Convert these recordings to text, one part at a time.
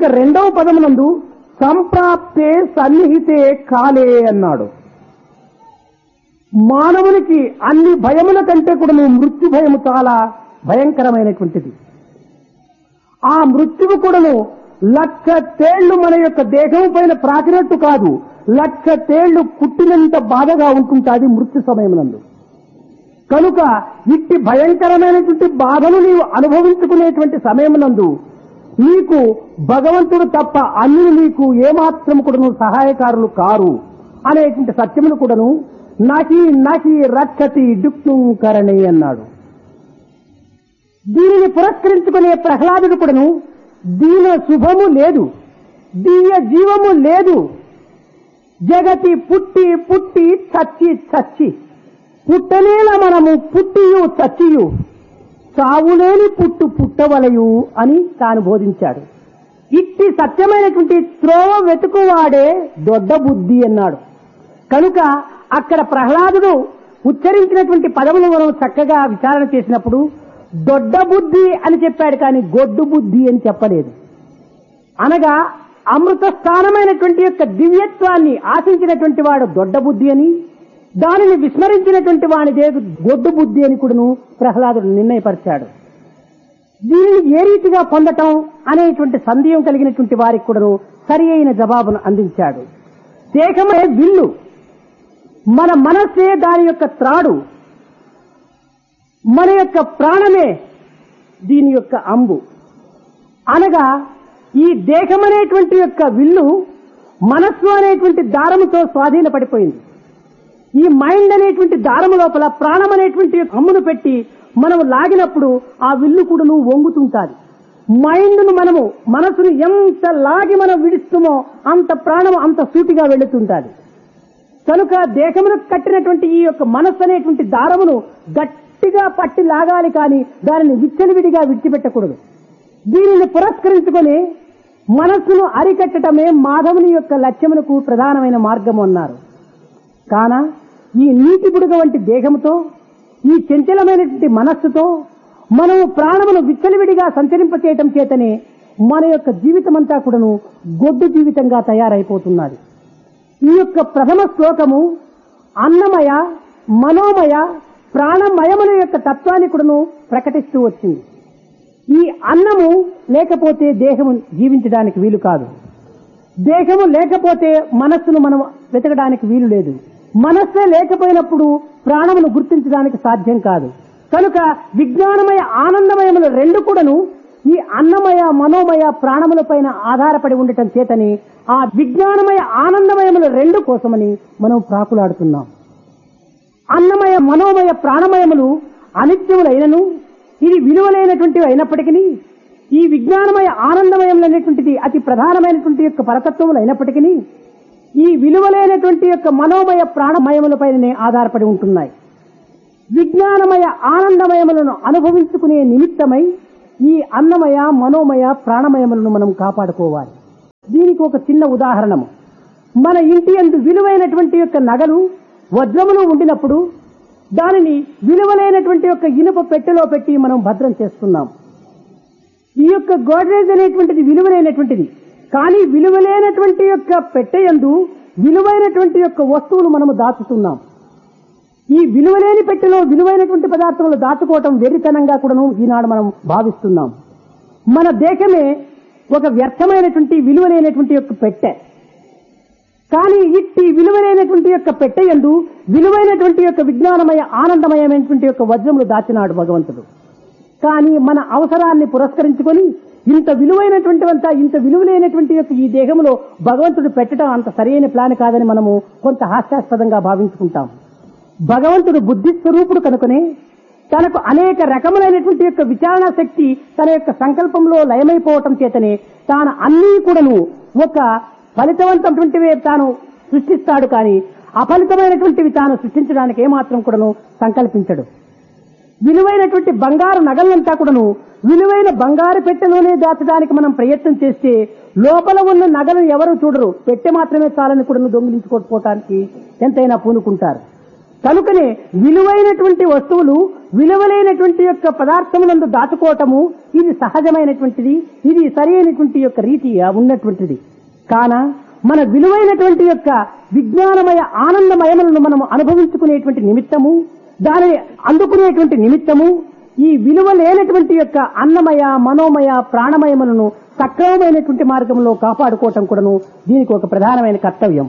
ఇక రెండవ పదమునందు సంప్రాప్తే సన్నిహితే కాలే అన్నాడు. మానవునికి అన్ని భయముల కంటే కూడా మృత్యు భయము చాలా భయంకరమైనటువంటిది. ఆ మృత్యువు కూడాను 1,00,000 తేళ్లు మన యొక్క దేహం పైన ప్రాకినట్టు కాదు, 1,00,000 తేళ్లు కుట్టినంత బాధగా ఉంటుంటాది మృత్యు సమయమునందు. కనుక ఇట్టి భయంకరమైనటువంటి బాధను నీవు అనుభవించుకునేటువంటి సమయమునందు నీకు భగవంతుడు తప్ప అన్యులు నీకు ఏమాత్రం కూడాను సహాయకారులు కారు అనేటువంటి సత్యమును కూడాను నహి నహి రక్షతి డుక్ను కరణి అన్నాడు. దీనిని పురస్కరించుకునే ప్రహ్లాదుడు కూడాను దీన శుభము లేదు, దీయ జీవము లేదు, జగతి పుట్టి పుట్టి చచ్చి చచ్చి పుట్టనేల మనము పుట్టియు చచ్చియు చావులేని పుట్టు పుట్టవలయు అని తాను బోధించాడు. ఇట్టి సత్యమైనటువంటి త్రోవ వెతుకువాడే దొడ్డ బుద్ధి అన్నాడు. కనుక అక్కడ ప్రహ్లాదుడు ఉచ్చరించినటువంటి పదములు మనం చక్కగా విచారణ చేసినప్పుడు దొడ్డ బుద్ధి అని చెప్పాడు, కానీ గొడ్డు బుద్ధి అని చెప్పలేదు. అనగా అమృత స్థానమైనటువంటి యొక్క దివ్యత్వాన్ని ఆశించినటువంటి వాడు దొడ్డ బుద్ధి అని, దానిని విస్మరించినటువంటి వానిదే గొడ్డు బుద్ధి అని కూడాను ప్రహ్లాదుడు నిర్ణయపరిచాడు. దీనిని ఏ రీతిగా పొందటం అనేటువంటి సందేహం కలిగినటువంటి వారికి కూడాను సరి అయిన జవాబును అందించాడు. దేహమే విల్లు, మన మనస్సే దాని యొక్క త్రాడు, మన యొక్క ప్రాణమే దీని యొక్క అంబు. అనగా ఈ దేహం అనేటువంటి యొక్క విల్లు మనస్సు అనేటువంటి దారముతో స్వాధీనపడిపోయింది. ఈ మైండ్ అనేటువంటి దారము లోపల ప్రాణం అనేటువంటి అమ్మును పెట్టి మనము లాగినప్పుడు ఆ విల్లు కూడాను వంగుతుంటాది. మైండ్ను మనసును ఎంత లాగి మనం విడుస్తామో అంత ప్రాణం అంత సూటిగా వెళుతుంటాది. కనుక దేహమును కట్టినటువంటి ఈ యొక్క మనస్సు అనేటువంటి దారమును గట్టిగా పట్టి లాగాలి, కానీ దానిని విచ్చలవిడిగా విడిచిపెట్టకూడదు. దీనిని పురస్కరించుకొని మనస్సును అరికట్టడమే మాధవుని యొక్క లక్ష్యమునకు ప్రధానమైన మార్గం అన్నారు. కాన ఈ నీటి బుడగ వంటి దేహముతో, ఈ చంచలమైనటువంటి మనస్సుతో మనము ప్రాణమును విచ్చలవిడిగా సంచరింపచేయటం చేతనే మన యొక్క జీవితమంతా కూడాను గొడ్డు జీవితంగా తయారైపోతున్నది. ఈ యొక్క ప్రథమ శ్లోకము అన్నమయ, మనోమయ, ప్రాణమయముల యొక్క తత్వాన్ని కూడాను ప్రకటిస్తూ వచ్చింది. ఈ అన్నము లేకపోతే దేహము జీవించడానికి వీలు కాదు, దేహము లేకపోతే మనస్సును మనం వెతకడానికి వీలు లేదు, మనస్సే లేకపోయినప్పుడు ప్రాణమును గుర్తించడానికి సాధ్యం కాదు. కనుక విజ్ఞానమయ ఆనందమయములు రెండు కూడాను ఈ అన్నమయ, మనోమయ, ప్రాణముల పైన ఆధారపడి ఉండటం చేతని ఆ విజ్ఞానమయ ఆనందమయముల రెండు కోసమని మనం ప్రాకులాడుతున్నాం. అన్నమయ, మనోమయ, ప్రాణమయములు అనిత్యములైనను ఇది విలువలైనటువంటివి అయినప్పటికీ, ఈ విజ్ఞానమయ ఆనందమయములు అనేటువంటిది అతి ప్రధానమైనటువంటి యొక్క పరతత్వములు అయినప్పటికీ ఈ విలువలైనటువంటి యొక్క మనోమయ, ప్రాణమయములపైనే ఆధారపడి ఉంటున్నాయి. విజ్ఞానమయ ఆనందమయములను అనుభవించుకునే నిమిత్తమై ఈ అన్నమయ, మనోమయ, ప్రాణమయములను మనం కాపాడుకోవాలి. దీనికి ఒక చిన్న ఉదాహరణము, మన ఇంటి యందు విలువైనటువంటి యొక్క నగలు, వజ్రములు ఉండినప్పుడు దానిని విలువలైనటువంటి యొక్క ఇనుప పెట్టెలో పెట్టి మనం భద్రం చేస్తున్నాం. ఈ యొక్క గోడ్రేజ్ అనేటువంటిది విలువలైనటువంటిది, కానీ విలువలైనటువంటి యొక్క పెట్టెయందు విలువైనటువంటి యొక్క వస్తువులు మనము దాచుతున్నాం. ఈ విలువలేని పెట్టెలో విలువైనటువంటి పదార్థములు దాచుకోవటం వెర్రితనంగా కూడాను ఈనాడు మనం భావిస్తున్నాం. మన దేశమే ఒక వ్యర్థమైనటువంటి విలువలేనటువంటి యొక్క పెట్టె, కానీ ఇట్టి విలువైనటువంటి యొక్క పెట్టెయందు విలువైనటువంటి యొక్క విజ్ఞానమయ ఆనందమయమైనటువంటి యొక్క వజ్రములు దాచినాడు భగవంతుడు. కానీ మన అవసరాన్ని పురస్కరించుకొని ఇంత విలువైనటువంటివంతా, ఇంత విలువలైనటువంటి యొక్క ఈ దేహంలో భగవంతుడు పెట్టడం అంత సరైన ప్లాన్ కాదని మనము కొంత హాస్యాస్పదంగా భావించుకుంటాం. భగవంతుడు బుద్ధి స్వరూపుడు కనుకనే తనకు అనేక రకములైనటువంటి యొక్క విచారణ శక్తి తన యొక్క సంకల్పంలో లయమైపోవటం చేతనే తాను అన్నీ కూడాను ఒక ఫలితవంతమైనటువంటివి తాను సృష్టిస్తాడు, కానీ అఫలితమైనటువంటివి తాను సృష్టించడానికి ఏమాత్రం కూడాను సంకల్పించడు. విలువైనటువంటి బంగారు నగలంతా కూడాను విలువైన బంగారు పెట్టెలోనే దాచడానికి మనం ప్రయత్నం చేస్తే లోపల ఉన్న నగలను ఎవరు చూడరు, పెట్టె మాత్రమే చాలని కూడాను దొంగిలించుకోకపోవటానికి ఎంతైనా పూనుకుంటారు. కనుకనే విలువైనటువంటి వస్తువులు విలువలైనటువంటి యొక్క పదార్థములందు దాచుకోవటము ఇది సహజమైనటువంటిది, ఇది సరైనటువంటి యొక్క రీతి ఉన్నటువంటిది. కాన మన విలువైనటువంటి యొక్క విజ్ఞానమయ ఆనందమయములను మనము అనుభవించుకునేటువంటి నిమిత్తము, దానిని అందుకునేటువంటి నిమిత్తము ఈ విలువ లేనటువంటి యొక్క అన్నమయ మనోమయ ప్రాణమయములను సక్రమమైనటువంటి మార్గంలో కాపాడుకోవటం కూడాను దీనికి ఒక ప్రధానమైన కర్తవ్యం.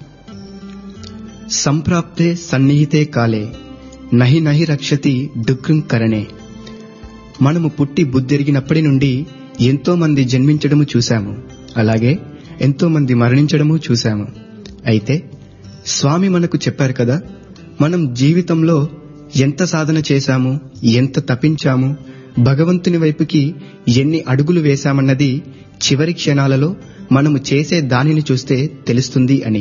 సంప్రాప్తే సన్నిహితే కాలే నహి నహి రక్షతి దుఃఖం కరణే. మనము పుట్టి బుద్ధెరిగినప్పటి నుండి ఎంతో మంది జన్మించడము చూశాము, అలాగే ఎంతో మంది మరణించడము చూశాము. అయితే స్వామి మనకు చెప్పారు కదా, మనం జీవితంలో ఎంత సాధన చేశాము, ఎంత తపించాము, భగవంతుని వైపుకి ఎన్ని అడుగులు వేశామన్నది చివరి క్షణాలలో మనము చేసే దానిని చూస్తే తెలుస్తుంది అని.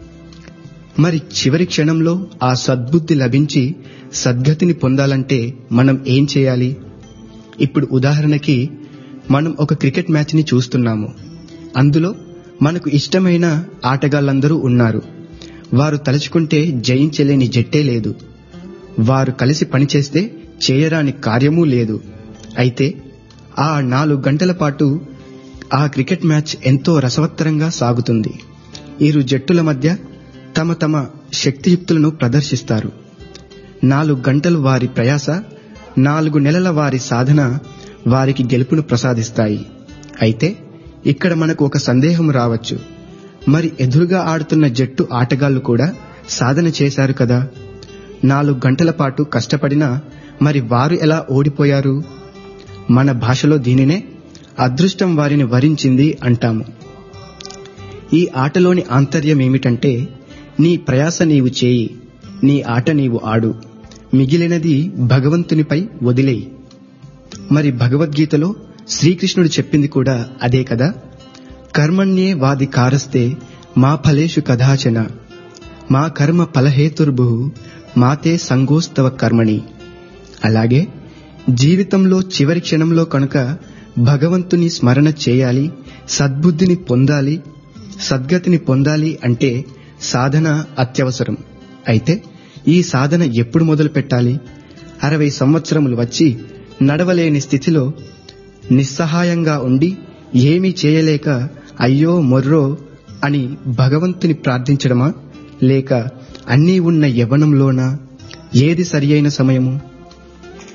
మరి చివరి క్షణంలో ఆ సద్బుద్ధి లభించి సద్గతిని పొందాలంటే మనం ఏం చేయాలి? ఇప్పుడు ఉదాహరణకి మనం ఒక క్రికెట్ మ్యాచ్ని చూస్తున్నాము. అందులో మనకు ఇష్టమైన ఆటగాళ్లందరూ ఉన్నారు. వారు తలుచుకుంటే జయించలేని జట్టే లేదు. వారు కలిసి పనిచేస్తే చేయరాని కార్యమూ లేదు. అయితే ఆ 4 గంటల పాటు ఆ క్రికెట్ మ్యాచ్ ఎంతో రసవత్తరంగా సాగుతుంది. ఇరు జట్టుల మధ్య తమ తమ శక్తియుక్తులను ప్రదర్శిస్తారు. 4 గంటలు వారి ప్రయాస, 4 నెలల వారి సాధన వారికి గెలుపును ప్రసాదిస్తాయి. అయితే ఇక్కడ మనకు ఒక సందేహం రావచ్చు. మరి ఎదురుగా ఆడుతున్న జట్టు ఆటగాళ్లు కూడా సాధన చేశారు కదా, 4 గంటల పాటు కష్టపడినా మరి వారు ఎలా ఓడిపోయారు? మన భాషలో దీనినే అదృష్టం వారిని వరించింది అంటాము. ఈ ఆటలోని ఆంతర్యం ఏమిటంటే, నీ ప్రయాస నీవు చేయి, నీ ఆట నీవు ఆడు, మిగిలినది భగవంతునిపై వదిలేయి. మరి భగవద్గీతలో శ్రీకృష్ణుడు చెప్పింది కూడా అదే కదా. కర్మణ్యే వాది కారస్తే మా ఫలేషు కదాచన మా కర్మ ఫలహేతుర్భు మాతే సంగోస్తవ కర్మణి. అలాగే జీవితంలో చివరి క్షణంలో కనుక భగవంతుని స్మరణ చేయాలి, సద్బుద్ధిని పొందాలి, సద్గతిని పొందాలి అంటే సాధన అత్యవసరం. అయితే ఈ సాధన ఎప్పుడు మొదలు పెట్టాలి? 60 సంవత్సరములు వచ్చి నడవలేని స్థితిలో నిస్సహాయంగా ఉండి ఏమీ చేయలేక అయ్యో మొర్రో అని భగవంతుని ప్రార్థించడమా, లేక అన్నీ ఉన్న యవ్వనంలోనా? ఏది సరియైన సమయము?